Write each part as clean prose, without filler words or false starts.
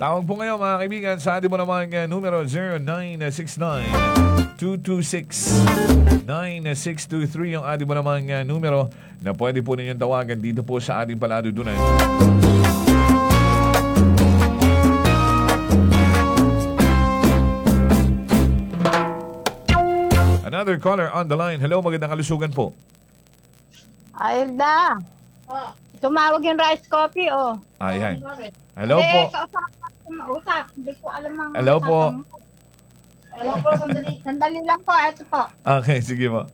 Tawag po ngayon mga kaibigan sa ating mo naman numero 0969-226-9623 yung ating mo naman numero na pwede po ninyong tawagan dito po sa ating paladudunan. Another caller on the line. Hello, magandang kalusugan po. Ailda. Tumawag yung rice coffee, oh. Ayan. Hello po. Usap. Hindi ko alam ang Hello po. Hello po, sandali. Sandali lang po, ito po. Okay, sige po.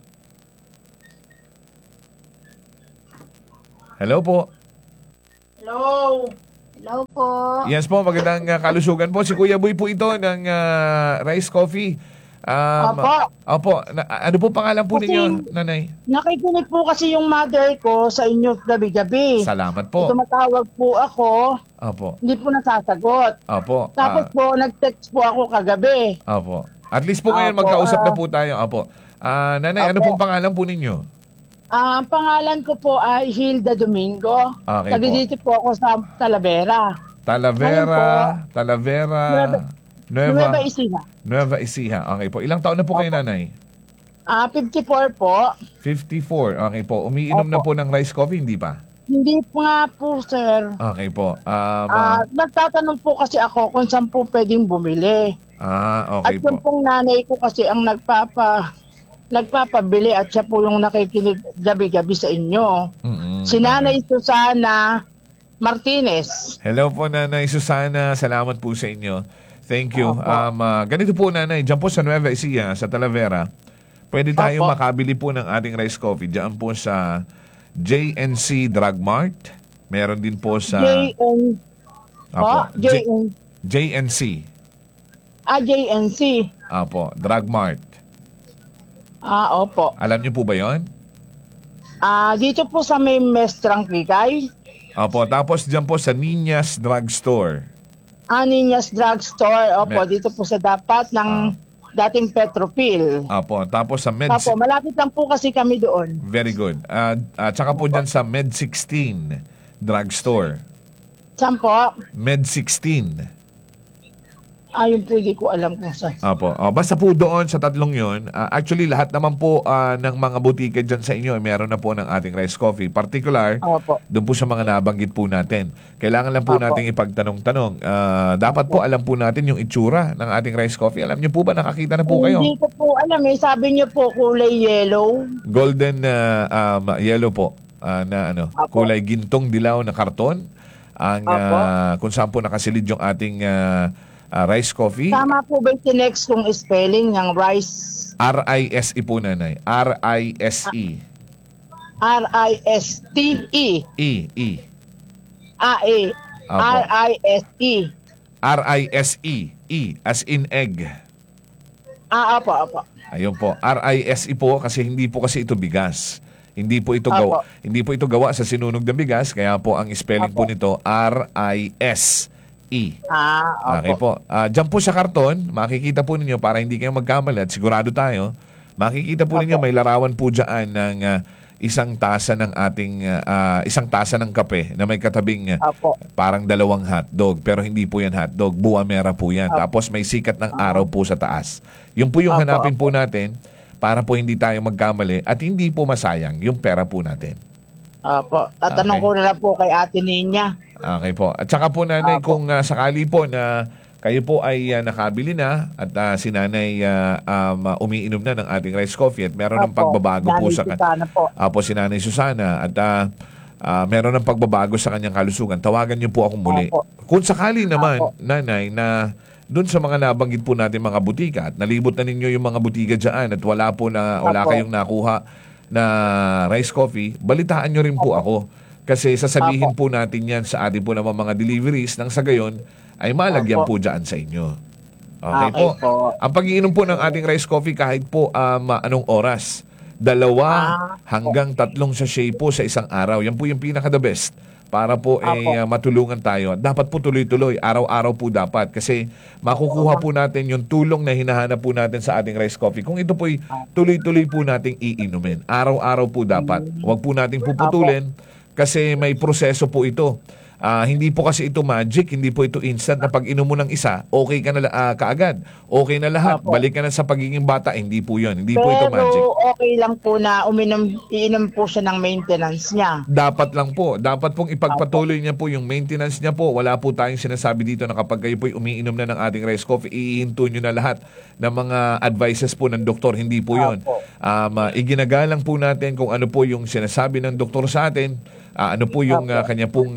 Hello po. Hello. Hello po. Yes po, magandang kalusugan po. Si Kuya Boy po ito ng Rice Coffee. Opo. Ano po pangalan po Kasi, ninyo, nanay? Nakikinig po kasi yung mother ko sa inyo gabi-gabi. Salamat po. Tumatawag po ako, Opo. hindi po nasasagot. Opo. Tapos po, nag-text po ako kagabi. Opo. At least po ngayon Opo, magkausap na po tayo. Opo. Nanay, ano Opo. pong pangalan po ninyo? Ang pangalan ko po ay Hilda Domingo. Okay po. Dito po ako sa Talavera. Talavera. Nueva Ecija. Nueva Ecija. Okay po. Ilang taon na po kayo, nanay? 54 po. 54. Okay po. Umiinom na po ng rice coffee, hindi pa? Hindi po nga po, sir. Okay po. Nagtatanong po kasi ako kung saan po pwedeng bumili. Okay At yung po. pong nanay ko kasi ang nagpapabili at siya po yung nakikinig gabi-gabi sa inyo. Mm-mm. Si Nanay Susana Martinez. Hello po, Nanay Susana. Salamat po sa inyo. Thank you. Opo. Ganito po, Nanay. Diyan po sa Nueva Ecija, sa Talavera, pwede tayong Opo. makabili po ng ating rice coffee. Diyan po sa JNC Drug Mart. Meron din po sa... JNC. JNC. Apo, Drug Mart. Opo. Alam niyo po ba yon? Dito po sa may Mestrang Kikay. Apo, tapos diyan po sa Niñas Drug Store. Niñas Drugstore. Opo, Me- dito po sa dapat ng dating Petropil. Apo, tapos sa Opo, malapit lang po kasi kami doon. Very good. Tsaka po dyan sa Med 16 Drug Store. Saan po? Med 16. Yung pwede ko alam kung saan. Apo. Basta po doon sa tatlong yon. Actually, lahat naman po ng mga butika dyan sa inyo, meron na po ng ating rice coffee. Particular, Opo. doon po sa mga nabanggit po natin. Kailangan lang po Opo. nating ipagtanong-tanong. Dapat po alam po natin yung itsura ng ating rice coffee. Alam niyo po ba, nakakita na po kayo? Hindi ko po alam eh. Sabi niyo po kulay yellow. Golden yellow po na Opo. kulay gintong dilaw na karton. Ang kung saan po nakasilid yung ating rice coffee. Tama po ba yung next kong spelling ng rice? RISE po, nanay. RISE. R-I-S-T-E. E. Opo. R-I-S-E. RISE. E as in egg. Opo. Ayun po. RISE po kasi hindi po kasi ito bigas. Hindi po ito gawa sa sinunog ng bigas, kaya po ang spelling po nito RISE. Okay Opo. po. Diyan po sa karton, makikita po ninyo para hindi kayo magkamali at sigurado tayo, makikita po ninyo may larawan po dyan ng isang tasa ng ating isang tasa ng kape na may katabing Opo. parang dalawang hotdog, pero hindi po yan hotdog, buwa mera po yan. Tapos may sikat ng araw po sa taas. Yun po yung hanapin po natin para po hindi tayo magkamali at hindi po masayang yung pera po natin. Opo. Tatanong Okay. ko na lang po kay Ate Ninya. Okay po. At saka po, nanay, kung sakali po na kayo po ay nakabili na at si nanay umiinom na ng ating rice coffee at meron ng Opo. pagbabago po Nanay sa Susana po. si Nanay Susana at meron ng pagbabago sa kanyang kalusugan, tawagan niyo po akong muli. Opo. Kung sakali naman, Opo. nanay, na doon sa mga nabanggit po natin mga butika at nalibot na ninyo yung mga butika dyan at wala Opo. kayong nakuha na rice coffee, balitaan nyo rin po ako. Kasi sasabihin po natin yan sa ating po naman mga deliveries nang sa gayon ay malagyan po dyan sa inyo. Okay Okay po. po. Ang pag-iinom po ng ating rice coffee kahit po anong oras. 2 hanggang 3 sachet po sa isang araw. Yan po yung pinaka-the best para po matulungan tayo. Dapat po tuloy-tuloy. Araw-araw po dapat. Kasi makukuha po natin yung tulong na hinahanap po natin sa ating rice coffee. Kung ito po'y tuloy-tuloy po nating iinumin. Araw-araw po dapat. Huwag po nating puputulin kasi may proseso po ito. Hindi po kasi ito magic, hindi po ito instant na pag inom mo ng isa, okay ka na kaagad. Okay na lahat. Opo. Balik ka na sa pagiging bata. Hindi po 'yon. Hindi po ito Pero magic. okay lang po na iinom po siya ng maintenance niya. Dapat lang po. Dapat pong ipagpatuloy niya po yung maintenance niya po. Wala po tayong sinasabi dito na kapag kayo po umiinom na ng ating rice coffee, iihinto nyo na lahat ng mga advices po ng doktor. Hindi po yun. Opo. Iginagalang po natin kung ano po yung sinasabi ng doktor sa atin, ano po yung kanya pong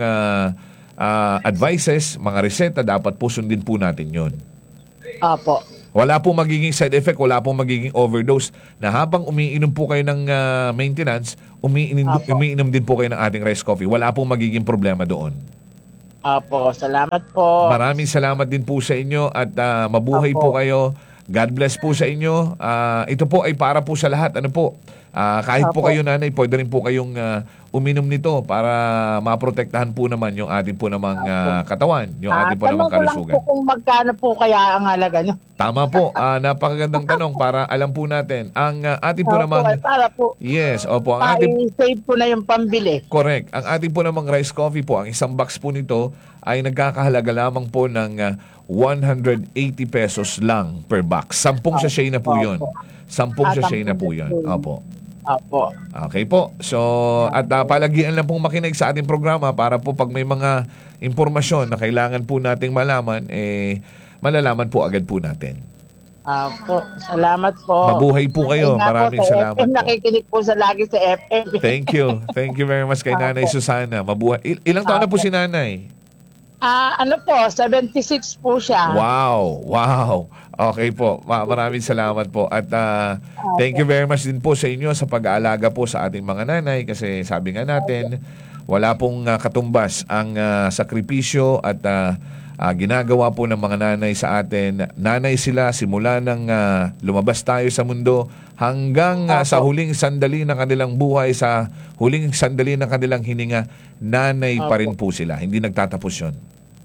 advices, mga reseta, dapat po sundin po natin yun. Opo. Wala pong magiging side effect, wala pong magiging overdose na habang umiinom po kayo ng maintenance, umiinom din po kayo ng ating rice coffee. Wala pong magiging problema doon. Opo, salamat po. Maraming salamat din po sa inyo at mabuhay po Opo. kayo. God bless po sa inyo. Ito po ay para po sa lahat. Ano po? Kahit po Opo. kayo nanay, pwede rin po kayong uminom nito para maprotektahan po naman yung ating po namang katawan, yung ating po namang Tanong ko lang kalusugan. po kung magkano po kaya ang halaga niyo. Tama po. Napakagandang tanong para alam po natin. Ang ating po Opo, namang... para po, Yes, opo. Ang ating save po na yung pambili. correct. Ang ating po namang rice coffee po, ang isang box po nito ay nagkakahalaga lamang po ng 180 pesos lang per box. 10 sachet na po yun. 10 sachet na po yun. Opo. Opo. Okay po. So, at palagian lang pong makinig sa ating programa para po pag may mga impormasyon na kailangan po nating malaman, malalaman po agad po natin. Opo. Salamat po. Mabuhay po kayo. Ayun nga po, Maraming sa salamat FM, po. nakikinig po lagi sa FM. Thank you. Thank you very much kay Nanay Susana. Mabuhay. Ilang taon na po si Nanay? Ano po, 76 po siya. Wow. Wow. Okay po. Maraming salamat po. At thank you very much din po sa inyo sa pag-aalaga po sa ating mga nanay kasi sabi nga natin, wala pong katumbas ang sakripisyo at ginagawa po ng mga nanay sa atin. Nanay sila simula nang lumabas tayo sa mundo hanggang sa huling sandali ng kanilang buhay, sa huling sandali ng kanilang hininga, nanay pa rin po sila. Hindi nagtatapos yun.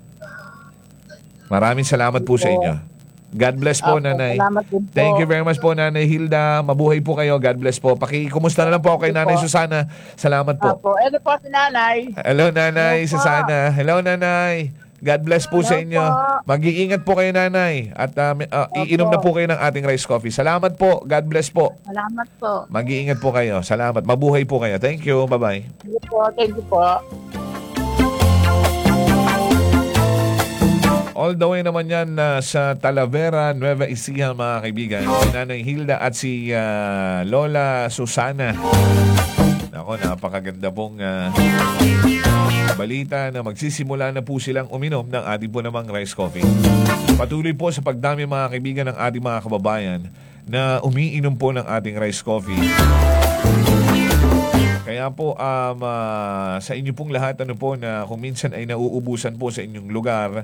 Maraming salamat po sa inyo. God bless po, Opo, Nanay. salamat din po. Thank you very much po, Nanay Hilda. Mabuhay po kayo. God bless po. Kumusta na lang po ako kay Nanay Susana. Salamat po. Opo. Ano po si nanay? Hello, Nanay Hello po. Susana. Hello, Nanay. God bless po sa Hello inyo. po. Mag-iingat po kayo, Nanay. At iinom na po kayo ng ating rice coffee. Salamat po. God bless po. Salamat po. Mag-iingat po kayo. Salamat. Mabuhay po kayo. Thank you. Bye-bye. Thank you po. All the way naman yan sa Talavera, Nueva Ecija, mga kaibigan. Si Nanay Hilda at si Lola Susana. Ako, napakaganda pong balita na magsisimula na po silang uminom ng ating po namang rice coffee. Patuloy po sa pagdami, mga kaibigan, ng ating mga kababayan na umiinom po ng ating rice coffee. Kaya po sa inyo pong lahat, ano po, na kung minsan ay nauubusan po sa inyong lugar,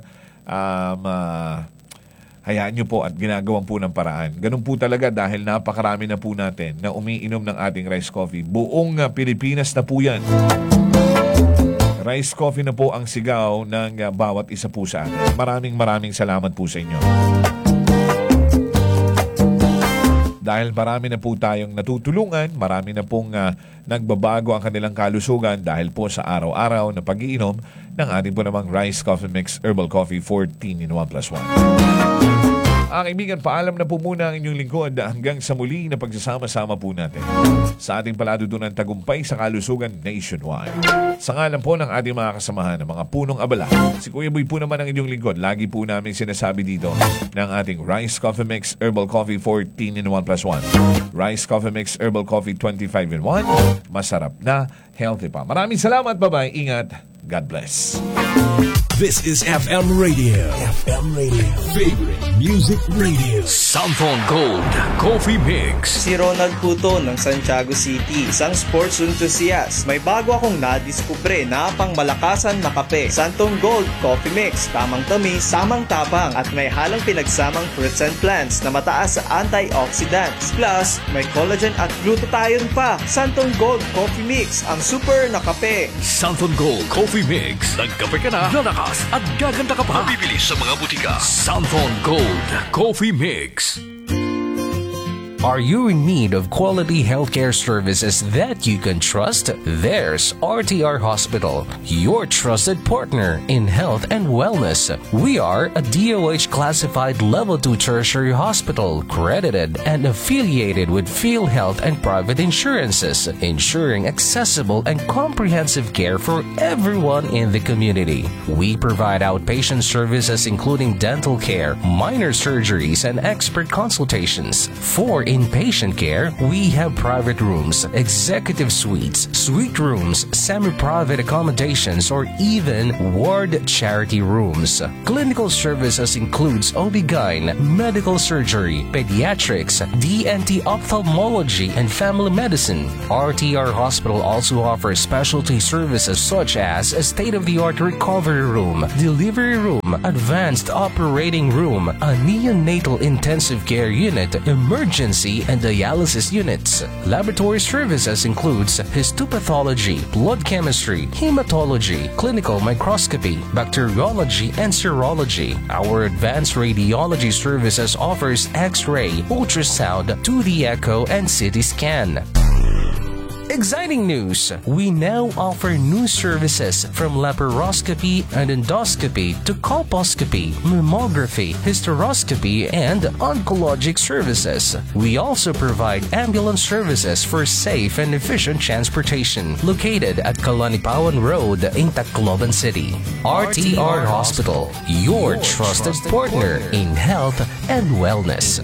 hayaan nyo po at ginagawan po ng paraan. Ganun po talaga dahil napakarami na po natin na umiinom ng ating rice coffee. Buong Pilipinas na po yan. Rice coffee na po ang sigaw ng bawat isa po sa atin. Maraming salamat po sa inyo. Dahil marami na po tayong natutulungan, marami na pong nagbabago ang kanilang kalusugan dahil po sa araw-araw na pag-iinom ng ating po namang Rice Coffee Mix Herbal Coffee 14 in 1+1. Kaibigan, paalam na po muna ang inyong lingkod hanggang sa muli na pagsasama-sama po natin sa ating paladutunan tagumpay sa kalusugan nationwide. Sa ngalan po ng ating mga kasamahan, ng mga punong abala, si Kuya Boy po naman ang inyong lingkod. Lagi po namin sinasabi dito ng ating Rice Coffee Mix Herbal Coffee 14 in 1+1. Rice Coffee Mix Herbal Coffee 25 in 1. Masarap na, healthy pa. Maraming salamat. Bye-bye. Ingat. God bless. This is FM Radio. FM Radio. Favorite Music Radio. Samphon Gold Coffee Mix. Si Ronald Puto ng Santiago City, isang sports enthusiast. May bago akong nadiskubre na pangmalakasan na kape. Santon Gold Coffee Mix. Tamang tamis, samang tapang at may halang pinagsamang fruits and plants na mataas sa antioxidants. Plus, may collagen at glutathione pa. Santon Gold Coffee Mix, ang super na kape. Samphon Gold Coffee Mix. Nagkape ka na, lalakas at gaganda ka pa. Mabibili sa mga butika. Samphon Gold Coffee Mix. Are you in need of quality healthcare services that you can trust? There's RTR Hospital, your trusted partner in health and wellness. We are a DOH classified level 2 tertiary hospital, credited and affiliated with PhilHealth and private insurances, ensuring accessible and comprehensive care for everyone in the community. We provide outpatient services including dental care, minor surgeries, and expert consultations. For inpatient care, we have private rooms, executive suites, suite rooms, semi-private accommodations, or even ward charity rooms. Clinical services includes OB-GYN, medical surgery, pediatrics, DNT ophthalmology, and family medicine. RTR Hospital also offers specialty services such as a state-of-the-art recovery room, delivery room, advanced operating room, a neonatal intensive care unit, emergency and dialysis units. Laboratory services includes histopathology, blood chemistry, hematology, clinical microscopy, bacteriology, and serology. Our advanced radiology services offers X-ray, ultrasound, 2D echo, and CT scan. Exciting news! We now offer new services from laparoscopy and endoscopy to colposcopy, mammography, hysteroscopy, and oncologic services. We also provide ambulance services for safe and efficient transportation, located at Kalanipawan Road in Tacloban City. RTR Hospital, your trusted partner in health and wellness.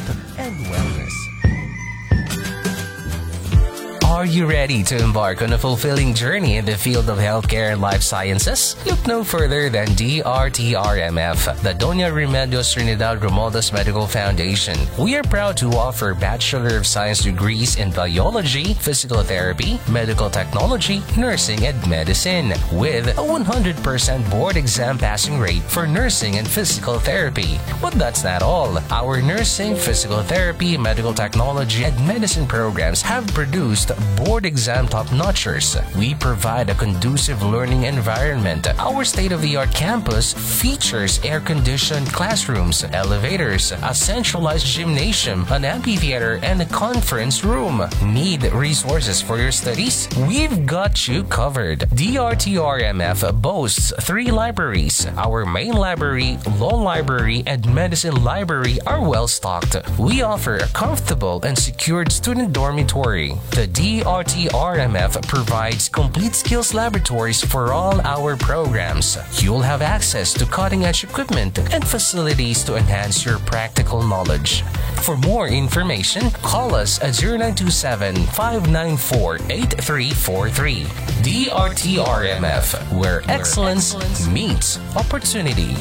Are you ready to embark on a fulfilling journey in the field of healthcare and life sciences? Look no further than DRTRMF, the Doña Remedios Trinidad Romualdez Medical Foundation. We are proud to offer Bachelor of Science degrees in Biology, Physical Therapy, Medical Technology, Nursing, and Medicine, with a 100% board exam passing rate for nursing and physical therapy. But that's not all. Our nursing, physical therapy, medical technology, and medicine programs have produced board exam top-notchers. We provide a conducive learning environment. Our state-of-the-art campus features air-conditioned classrooms, elevators, a centralized gymnasium, an amphitheater, and a conference room. Need resources for your studies? We've got you covered. DRTRMF boasts 3 libraries. Our main library, law library, and medicine library are well-stocked. We offer a comfortable and secured student dormitory. The DRTRMF provides complete skills laboratories for all our programs. You'll have access to cutting-edge equipment and facilities to enhance your practical knowledge. For more information, call us at 0927-594-8343. DRTRMF, where excellence meets opportunity.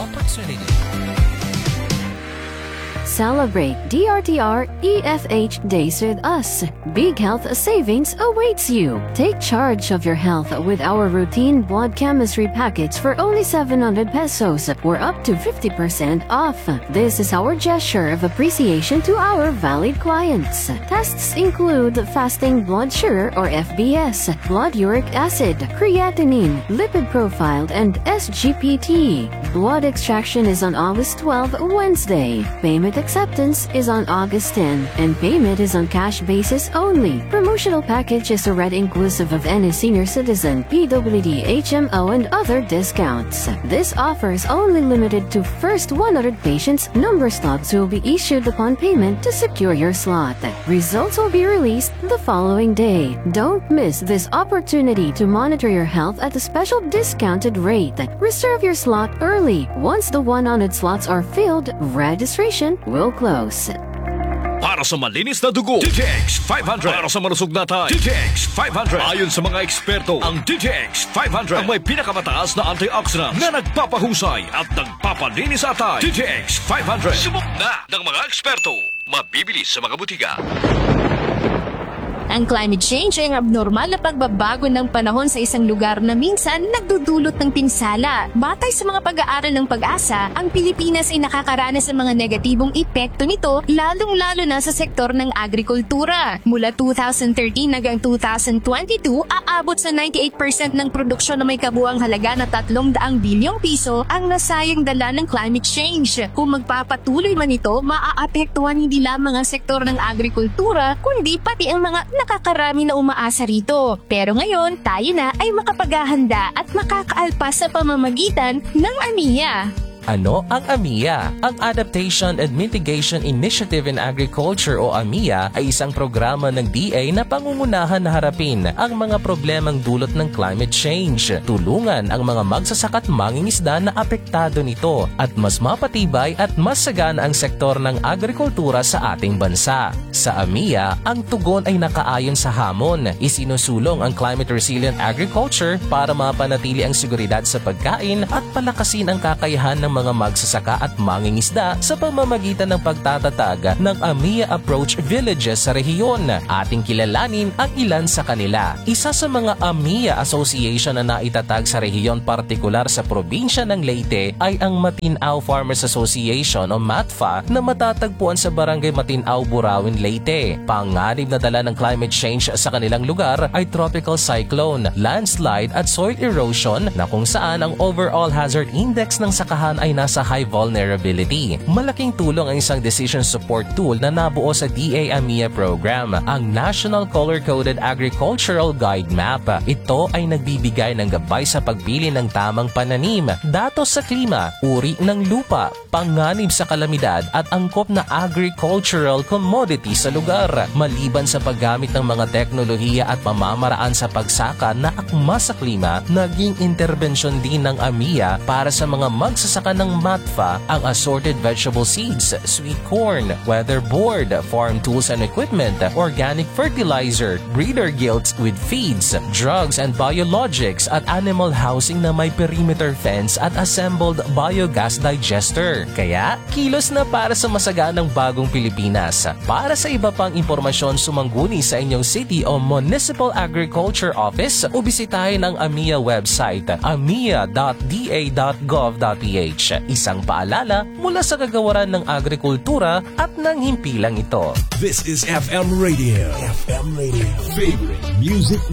Celebrate DRTR EFH Days with us. Big health savings awaits you. Take charge of your health with our routine blood chemistry package for only 700 pesos or up to 50% off. This is our gesture of appreciation to our valued clients. Tests include fasting blood sugar or FBS, blood uric acid, creatinine, lipid profile, and SGPT. Blood extraction is on August 12, Wednesday. Payment acceptance is on August 10, and payment is on cash basis only. Promotional package is already inclusive of any senior citizen, PWD, HMO, and other discounts. This offer is only limited to first 100 patients. Number slots will be issued upon payment to secure your slot. Results will be released the following day. Don't miss this opportunity to monitor your health at a special discounted rate. Reserve your slot early. Once the 100 slots are filled, registration will close. Para sa malinis na dugo, DTX 500. Para sa malusog na tayo, DTX 500. Ayon sa mga eksperto, ang DTX 500 ang may pinakamataas na antioxidants na nagpapahusay at nagpapalinis sa tayo. DTX 500. Subok na ng mga eksperto. Mabibili sa mga butika. Ang climate change ay ang abnormal na pagbabago ng panahon sa isang lugar na minsan nagdudulot ng pinsala. Batay sa mga pag-aaral ng Pag-asa, ang Pilipinas ay nakakaranas ng mga negatibong epekto nito, lalong-lalo na sa sektor ng agrikultura. Mula 2013 hanggang 2022, aabot sa 98% ng produksyon na may kabuang halaga na 300 bilyong piso ang nasayang dala ng climate change. Kung magpapatuloy man ito, maaapektuhan hindi lamang ang sektor ng agrikultura, kundi pati ang mga nakakarami na umaasa rito. Pero ngayon, tayo na ay makapaghahanda at makakaalpas sa pamamagitan ng AMIA. Ano ang AMIA? Ang Adaptation and Mitigation Initiative in Agriculture o AMIA ay isang programa ng DA na pangungunahan na harapin ang mga problemang dulot ng climate change. Tulungan ang mga magsasaka at mangingisda na apektado nito at mas mapatibay at mas sagana ang sektor ng agrikultura sa ating bansa. Sa AMIA, ang tugon ay nakaayon sa hamon. Isinusulong ang climate resilient agriculture para mapanatili ang seguridad sa pagkain at palakasin ang kakayahan ng mga magsasaka at mangingisda sa pamamagitan ng pagtatatag ng AMIA Approach Villages sa rehiyon. Ating kilalanin ang ilan sa kanila. Isa sa mga AMIA Association na naitatag sa rehiyon partikular sa probinsya ng Leyte ay ang Matinao Farmers Association o MATFA na matatagpuan sa barangay Matinao, Burawin, Leyte. Panganib na dala ng climate change sa kanilang lugar ay tropical cyclone, landslide at soil erosion na kung saan ang overall hazard index ng sakahan ay nasa high vulnerability. Malaking tulong ang isang decision support tool na nabuo sa DA AMIA program, ang National Color-Coded Agricultural Guide Map. Ito ay nagbibigay ng gabay sa pagpili ng tamang pananim, datos sa klima, uri ng lupa, panganib sa kalamidad at angkop na agricultural commodity sa lugar. Maliban sa paggamit ng mga teknolohiya at pamamaraan sa pagsaka na akma sa klima, naging interbensyon din ng AMIA para sa mga magsasaka ng MATFA ang assorted vegetable seeds, sweet corn, weatherboard, farm tools and equipment, organic fertilizer, breeder guilds with feeds, drugs and biologics at animal housing na may perimeter fence at assembled biogas digester. Kaya, kilos na para sa masaganang bagong Pilipinas. Para sa iba pang impormasyon, sumangguni sa inyong city o municipal agriculture office o bisitahin ang AMIA website, amia.da.gov.ph. Isang paalala mula sa kagawaran ng agrikultura at ng himpilang ito. This is FM Radio. FM Radio. Favorite music